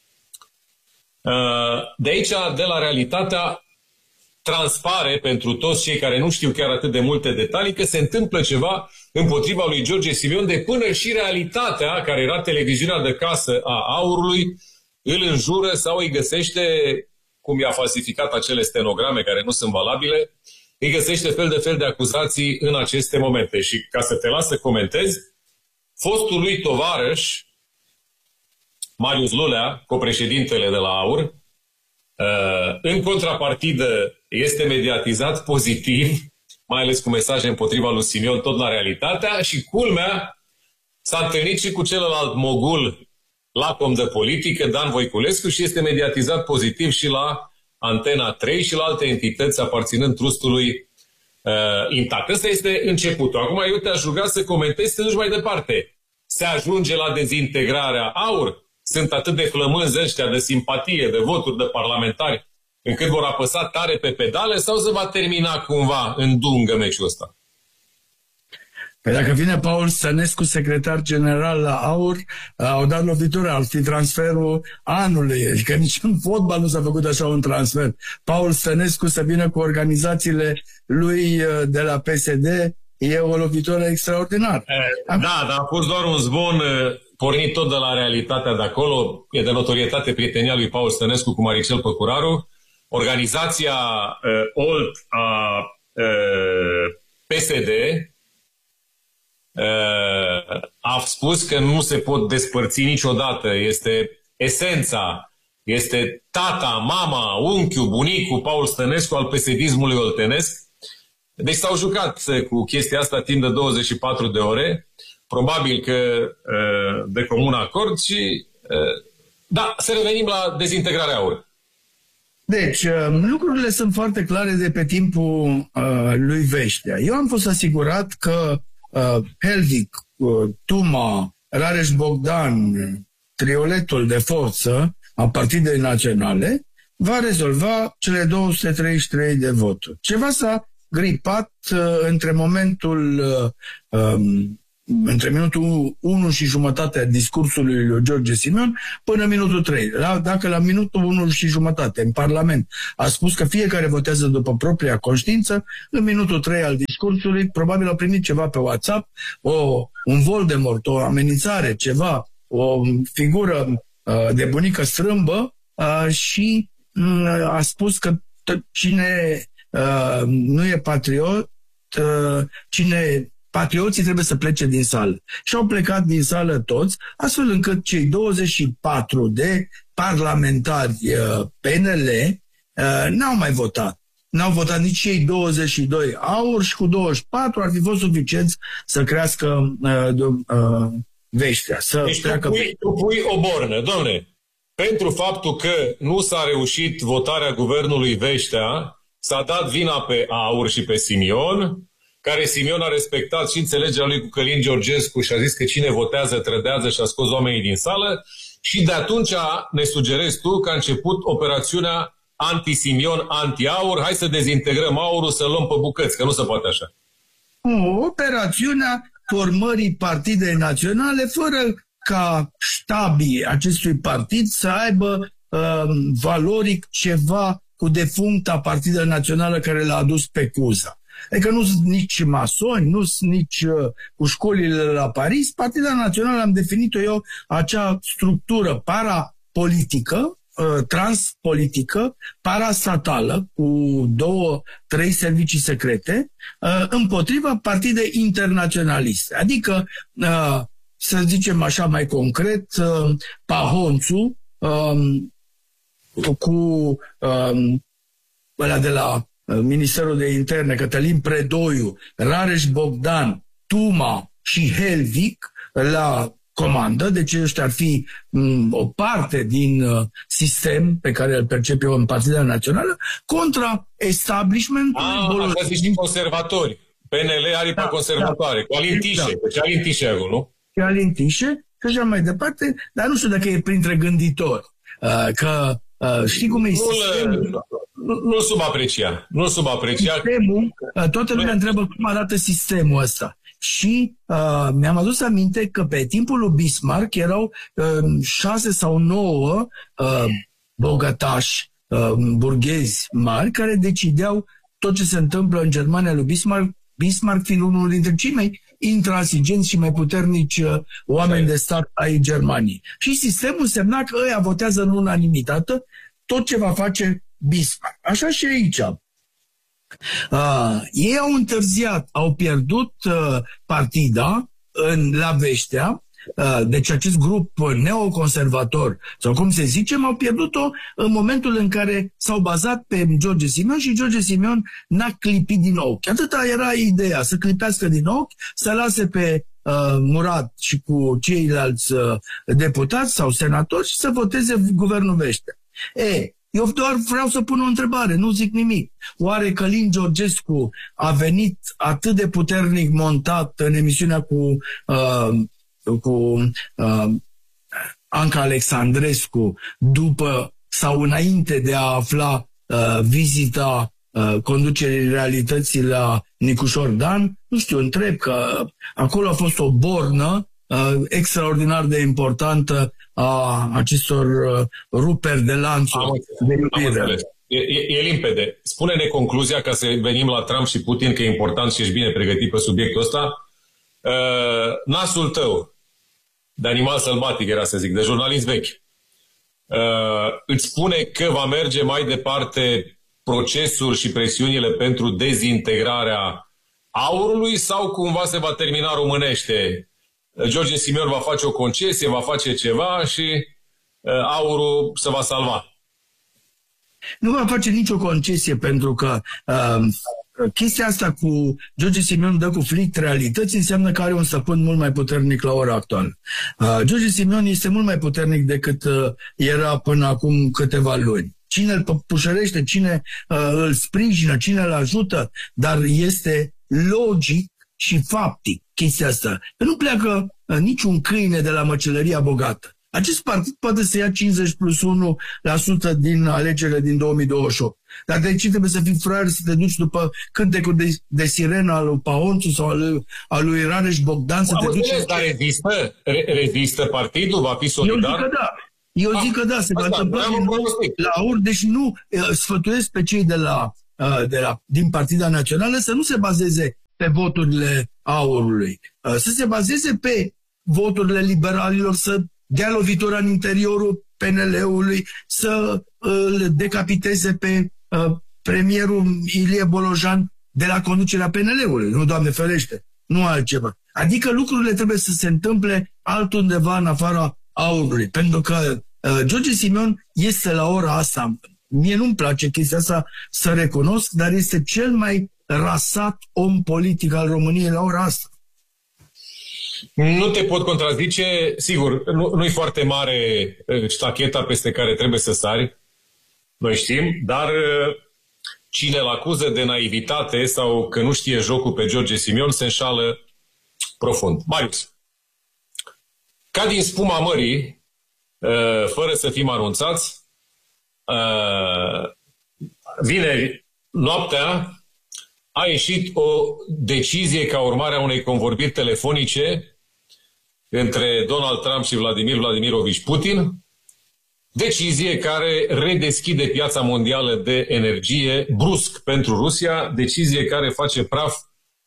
De aici, de la Realitatea, transpare pentru toți cei care nu știu chiar atât de multe detalii că se întâmplă ceva împotriva lui George Simion, de până și Realitatea, care era televiziunea de casă a aurului, îl înjură sau îi găsește, cum i-a falsificat acele stenograme care nu sunt valabile, îi găsește fel de fel de acuzații în aceste momente. Și ca să te las să comentezi, fostul lui tovarăș, Marius Lulea, copreședintele de la AUR, în contrapartidă este mediatizat pozitiv, mai ales cu mesaje împotriva lui Simion, tot la Realitatea, și culmea s-a întâlnit și cu celălalt mogul lacom de politică, Dan Voiculescu, și este mediatizat pozitiv și la Antena 3 și la alte entități aparținând trustului Intact. Ăsta este începutul. Acum eu te-aș ruga să comentezi, să duci mai departe. Se ajunge la dezintegrarea AUR? Sunt atât de flămânzi ăștia de simpatie, de voturi de parlamentari, încât vor apăsa tare pe pedale, sau se va termina cumva în dungă meciul ăsta? Păi dacă vine Paul Stănescu, secretar general la AUR, au dat lovitură, ar fi transferul anului. Adică nici în fotbal nu s-a făcut așa un transfer. Paul Stănescu să vină cu organizațiile lui de la PSD, e o lovitură extraordinară. Da, dar a fost doar un zvon pornit tot de la Realitatea de acolo. E de notorietate prietenia lui Paul Stănescu cu Maricel Păcuraru. Organizația OLT a PSD a spus că nu se pot despărți niciodată. Este esența, este tata, mama, unchiul, bunicul Paul Stănescu al PSD-ismului oltenesc. Deci s-au jucat cu chestia asta timp de 24 de ore, probabil că de comun acord, și da, să revenim la dezintegrarea AUR. Deci, lucrurile sunt foarte clare de pe timpul lui Veștea. Eu am fost asigurat că Helvic, Tuma, Rareș Bogdan, trioletul de forță a Partidei Naționale, va rezolva cele 233 de voturi. Ceva s-a gripat între minutul 1 și jumătate a discursului lui George Simion până minutul 3. Dacă la minutul 1 și jumătate în Parlament a spus că fiecare votează după propria conștiință, în minutul 3 al discursului probabil a primit ceva pe WhatsApp, un Voldemort, o amenințare, ceva, o figură de bunică strâmbă și a spus că cine nu e patriot, patrioții trebuie să plece din sală. Și au plecat din sală toți, astfel încât cei 24 de parlamentari PNL n-au mai votat. N-au votat nici cei 22 AUR și cu 24 ar fi fost suficienți să crească Veștea. Deci tu pui o bornă, domne, pentru faptul că nu s-a reușit votarea guvernului Veștea, s-a dat vina pe AUR și pe Simion, care Simion a respectat și înțelegerea lui cu Călin Georgescu și a zis că cine votează trădează și a scos oamenii din sală și de atunci ne sugerezi tu că a început operațiunea anti-Simion, anti-AUR, hai să dezintegrăm AUR-ul, să luăm pe bucăți, că nu se poate așa. Operațiunea formării partide naționale fără ca ștabii acestui partid să aibă valoric ceva cu defuncta partidă națională care l-a adus pe Cuza. Adică nu sunt nici masoni, nu sunt nici cu școlile la Paris. Partida Națională am definit-o eu acea structură parapolitică, transpolitică, parastatală, cu 2-3 servicii secrete, împotriva partide internaționaliste. Adică, să zicem așa mai concret, Pahonțu cu ăla de la Ministerul de Interne, Cătălin Predoiu, Rareș Bogdan, Tuma și Helvic la comandă, deci ăștia ar fi o parte din sistem pe care îl percep eu în Partida Națională, contra establishmentului. Așa zici și conservatori. PNL aripa conservatoare, cu Alin Tișe, ce Alin Tișe acolo, nu? Și Alin Tișe și așa mai departe, dar nu știu dacă e printre gânditori. Că știi cum e sistemul? Nu subaprecia. Nu subaprecia. Sistemul, toată lumea întreabă cum arată sistemul ăsta. Și mi-am adus aminte că pe timpul lui Bismarck erau 6 sau 9 bogătași, burghezi mari, care decideau tot ce se întâmplă în Germania lui Bismarck, Bismarck fiind unul dintre cei mai intransigenți și mai puternici oameni de stat ai Germaniei. Și sistemul semna că ăia votează în unanimitate tot ce va face Bismarck. Așa și aici. Ei au întârziat, au pierdut partida la Veștea, deci acest grup neoconservator, sau cum se zice, au pierdut-o în momentul în care s-au bazat pe George Simion și George Simion n-a clipit din ochi. Atâta era ideea, să clipească din ochi, să lase pe Murat și cu ceilalți deputați sau senatori și să voteze guvernul Veștea. Eu doar vreau să pun o întrebare, nu zic nimic. Oare Călin Georgescu a venit atât de puternic montat în emisiunea cu Anca Alexandrescu după sau înainte de a afla vizita conducerii realității la Nicușor Dan? Nu știu, întreb că acolo a fost o bornă extraordinar de importantă a acestor ruperi de lanțuri de iubire. E limpede. Spune-ne concluzia, ca să venim la Trump și Putin, că e important și ești bine pregătit pe subiectul ăsta. Nasul tău de animal sălbatic, era să zic, de jurnalist vechi, îți spune că va merge mai departe procesul și presiunile pentru dezintegrarea AUR-ului sau cumva se va termina românește? George Simion va face o concesie, va face ceva și AUR-ul se va salva. Nu va face nicio concesie pentru că chestia asta cu George Simion dă conflict realității înseamnă că are un stăpân mult mai puternic la ora actuală. George Simion este mult mai puternic decât era până acum câteva luni. Cine îl pușărește, cine îl sprijină, cine îl ajută, dar este logic și faptic chestia asta. Că nu pleacă niciun câine de la măcelăria bogată. Acest partid poate să ia 50+1% din alegerile din 2028. Dar de ce trebuie să fii fraier să te duci după cântecul de sirenă al lui Paonțu sau al lui Rareș Bogdan să te duci... Dar rezistă partidul? Va fi solidar? Eu zic că da, se va întâmpla la ur, deci nu sfătuiesc pe cei din Partida Națională să nu se bazeze pe voturile aurului, să se bazeze pe voturile liberalilor, să dea lovitura în interiorul PNL-ului, să îl decapiteze pe premierul Ilie Bolojan de la conducerea PNL-ului, nu, Doamne ferește, nu altceva. Adică lucrurile trebuie să se întâmple altundeva în afara aurului, pentru că George Simion este la ora asta, mie nu-mi place chestia asta să recunosc, dar este cel mai rasat om politic al României la ora asta. Nu te pot contrazice, sigur, nu-i foarte mare ștacheta peste care trebuie să sari, noi știm, dar cine îl acuză de naivitate sau că nu știe jocul pe George Simion se înșală profund. Marius, ca din spuma mării, fără să fim anunțați, vineri noaptea a ieșit o decizie ca urmare a unei convorbiri telefonice între Donald Trump și Vladimir Vladimirovici Putin, decizie care redeschide piața mondială de energie brusc pentru Rusia, decizie care face praf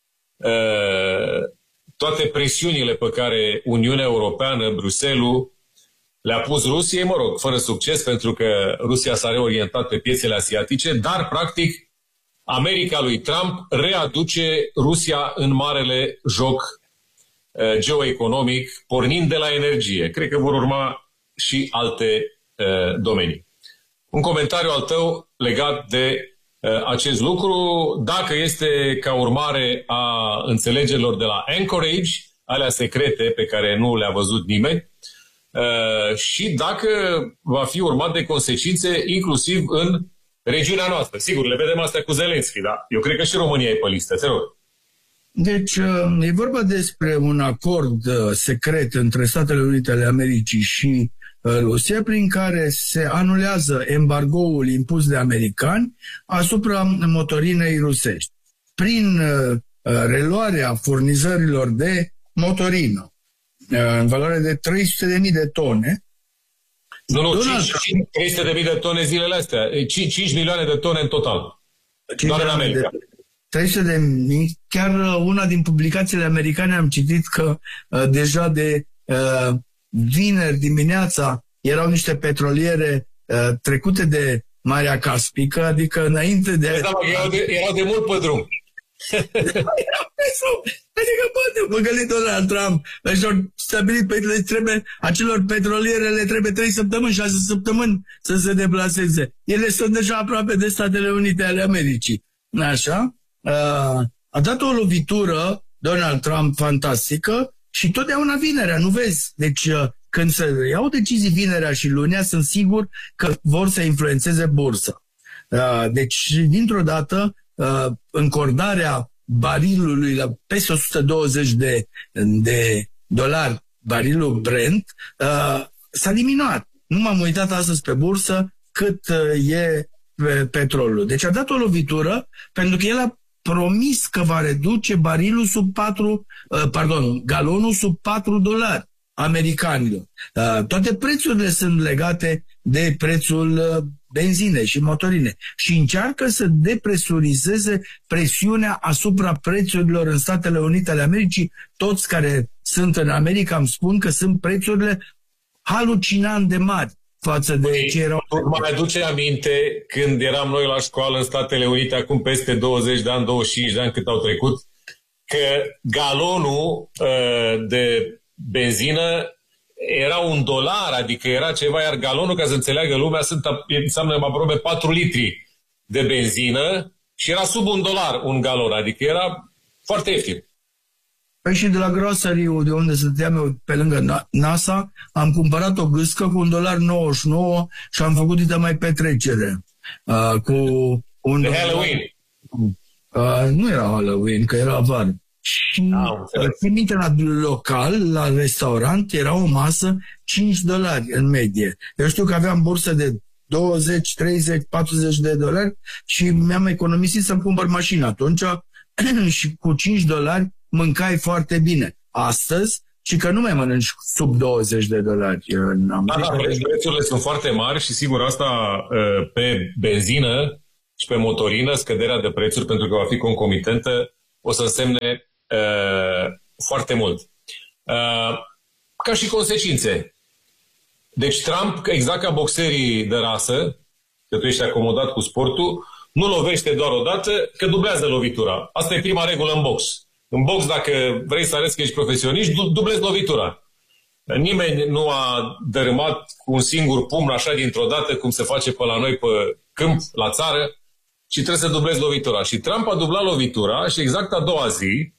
toate presiunile pe care Uniunea Europeană, Bruxelles, le-a pus Rusiei, mă rog, fără succes, pentru că Rusia s-a reorientat pe piețele asiatice, dar, practic, America lui Trump readuce Rusia în marele joc geoeconomic, pornind de la energie. Cred că vor urma și alte domenii. Un comentariu al tău legat de acest lucru, dacă este ca urmare a înțelegerilor de la Anchorage, alea secrete pe care nu le-a văzut nimeni, și dacă va fi urmat de consecințe inclusiv în regiunea noastră. Sigur, le vedem astea cu Zelenski, dar eu cred că și România e pe listă. Te rog. Deci, e vorba despre un acord secret între Statele Unite ale Americii și Rusia, prin care se anulează embargoul impus de americani asupra motorinei rusești, prin reluarea furnizărilor de motorină în valoare de 300.000 de tone. Nu, 300.000 de tone zilele astea. 5 milioane de tone în total. Doar în America. 300.000. Chiar una din publicațiile americane am citit că deja de vineri dimineața erau niște petroliere trecute de Marea Caspică, adică înainte de... Erau de mult pe drum. Adică poate păgălit Donald Trump și-au stabilit pe trebuie, acelor petroliere le trebuie 3 săptămâni, 6 săptămâni să se deplaseze. Ele sunt deja aproape de Statele Unite ale Americii. Așa? A dat o lovitură Donald Trump fantastică și totdeauna vinerea, nu vezi? Deci când se iau decizii vinerea și lunea, sunt sigur că vor să influențeze bursa. Deci, dintr-o dată, încordarea barilului la peste 120 de dolari barilul Brent s-a diminuat. Nu m-am uitat astăzi pe bursă cât e petrolul. Deci a dat o lovitură pentru că el a promis că va reduce barilul sub galonul sub 4 dolari americanilor. Toate prețurile sunt legate de prețul benzinei și motorine și încearcă să depresurizeze presiunea asupra prețurilor în Statele Unite ale Americii. Toți care sunt în America îmi spun că sunt prețurile halucinant de mari față de ce erau. Mai aduce aminte când eram noi la școală în Statele Unite acum peste 20 de ani, 25 de ani cât au trecut, că galonul de benzină era $1, adică era ceva, iar galonul, ca să înțeleagă lumea, înseamnă aproape 4 litri de benzină și era sub $1 un galon, adică era foarte ieftin. Păi și de la grocery-ul de unde stăteam eu pe lângă NASA, am cumpărat o gâscă cu $1,99 și am făcut dita mai petrecere. Cu un de Halloween. Nu era Halloween, că era vară. Și trimite la local, la restaurant, era o masă $5 în medie. Eu știu că aveam bursă de 20, 30, 40 de dolari și mi-am economisit să-mi cumpăr mașină atunci și cu $5 mâncai foarte bine. Astăzi, și că nu mai mănânci sub $20 în America. Deci prețurile sunt foarte mari și sigur asta pe benzină și pe motorină, scăderea de prețuri, pentru că va fi concomitentă, o să însemne foarte mult. Ca și consecințe. Deci Trump, exact ca boxerii de rasă, că tu ești acomodat cu sportul, nu lovește doar o dată, că dublează lovitura. Asta e prima regulă în box. În box, dacă vrei să arăți că ești profesionist, dublezi lovitura. Nimeni nu a dărâmat cu un singur pumn așa dintr-o dată, cum se face pe la noi pe câmp, la țară, și trebuie să dublezi lovitura. Și Trump a dublat lovitura și exact a doua zi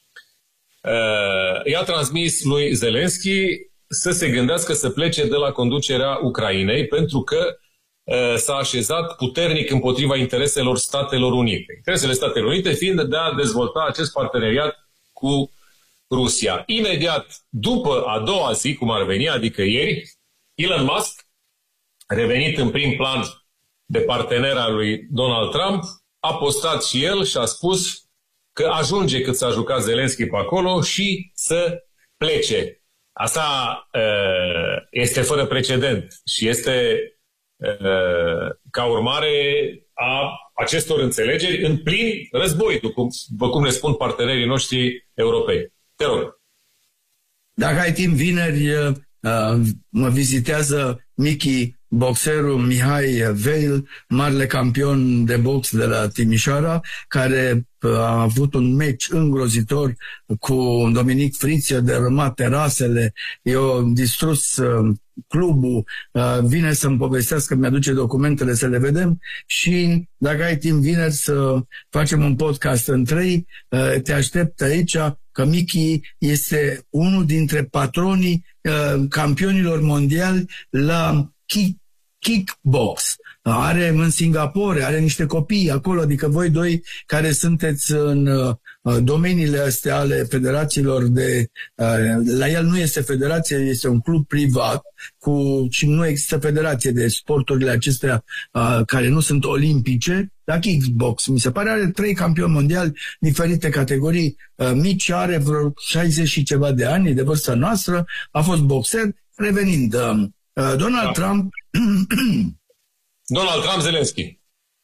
i-a transmis lui Zelensky să se gândească să plece de la conducerea Ucrainei, pentru că s-a așezat puternic împotriva intereselor Statelor Unite. Interesele Statelor Unite fiind de a dezvolta acest parteneriat cu Rusia. Imediat după a doua zi, cum ar veni, adică ieri, Elon Musk, revenit în prim plan de partener al lui Donald Trump, a postat și el și a spus că ajunge cât s-a jucat Zelensky pe acolo și să plece. Asta este fără precedent și este ca urmare a acestor înțelegeri în plin război, după cum ne spun partenerii noștri europeni. Te rog. Dacă ai timp, vineri mă vizitează Michi, boxerul Mihai Veil, marele campion de box de la Timișoara, care a avut un meci îngrozitor cu Dominic Friția, dărâmat terasele, i-a distrus clubul, vine să-mi povestească, mi-aduce documentele să le vedem și dacă ai timp vineri să facem un podcast în 3, te aștept aici, că Michi este unul dintre patronii campionilor mondiali la kickbox. Are în Singapore, are niște copii acolo, adică voi doi care sunteți în domeniile astea ale federațiilor de... La el nu este federație, este un club privat și nu există federație de sporturile acestea care nu sunt olimpice, la kickbox, mi se pare, are 3 campioni mondiali, diferite categorii. Mici are vreo 60 și ceva de ani, de vârsta noastră, a fost boxer. Revenind, Donald Trump... Donald Trump, Zelensky.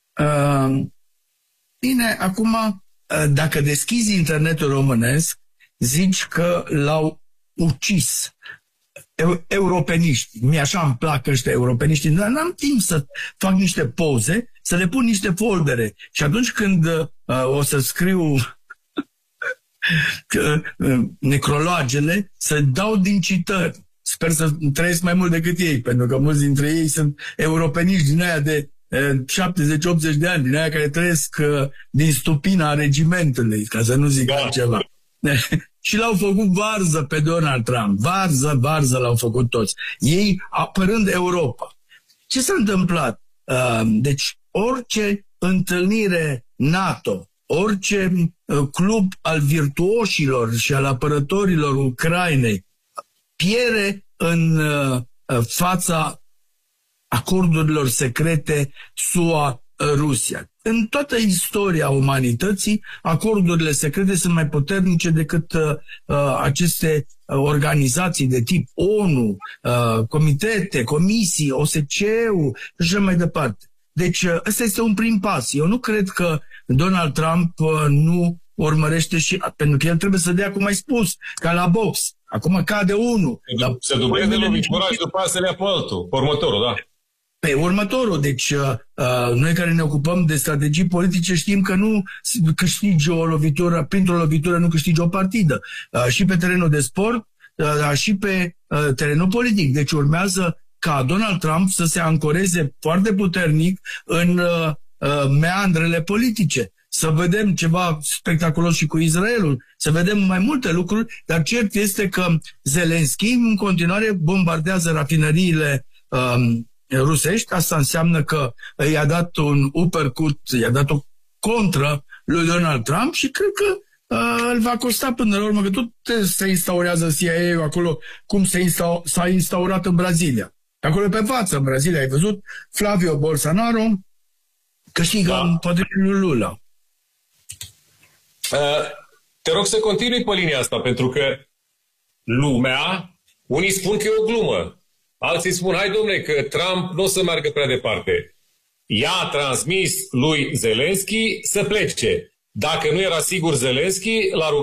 Bine, acum, dacă deschizi internetul românesc, zici că l-au ucis europeniști. Mie așa îmi plac ăștia europeniști, dar n-am timp să fac niște poze, să le pun niște foldere. Și atunci când o să scriu necrologele, să dau din citări. Sper să trăiesc mai mult decât ei, pentru că mulți dintre ei sunt europeniști din aia de 70-80 de ani, din aia care trăiesc din stupina regimentului, ca să nu zic altceva. Și l-au făcut varză pe Donald Trump. Varză l-au făcut toți. Ei apărând Europa. Ce s-a întâmplat? Deci orice întâlnire NATO, orice club al virtuoșilor și al apărătorilor Ucrainei pierde în fața acordurilor secrete SUA-Rusia. În toată istoria umanității, acordurile secrete sunt mai puternice decât aceste organizații de tip ONU, comitete, comisii, OSCE-ul și așa mai departe. Deci ăsta este un prim pas. Eu nu cred că Donald Trump nu urmărește și... Pentru că el trebuie să dea, cum ai spus, ca la box. Acum cade unul. Se dubleze lovitura și după aia se le ia pe altul. Pe următorul, da. Pe următorul. Deci noi care ne ocupăm de strategii politice știm că nu câștigi o lovitură, printr-o lovitură nu câștigi o partidă. Și pe terenul de sport, dar și pe terenul politic. Deci urmează ca Donald Trump să se ancoreze foarte puternic în meandrele politice. Să vedem ceva spectaculos și cu Israelul, să vedem mai multe lucruri, dar cert este că Zelensky în continuare bombardează rafinăriile rusești. Asta înseamnă că i-a dat un uppercut, i-a dat o contră lui Donald Trump și cred că îl va costa până la urmă, că tot se instaurează CIA-ul acolo, cum s-a instaurat în Brazilia. Acolo pe față, în Brazilia, ai văzut, Flavio Bolsonaro câștigă împotriva lui Lula. Te rog să continui pe linia asta, pentru că lumea, unii spun că e o glumă, alții spun, hai dom'le, că Trump nu o să meargă prea departe. I-a transmis lui Zelensky să plece. Dacă nu era sigur Zelensky, l-a rugat